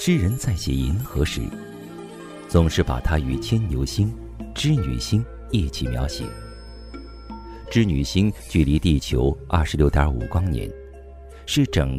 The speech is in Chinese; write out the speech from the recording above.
诗人在写银河时，总是把它与牵牛星、织女星一起描写。织女星距离地球26.5光年，是整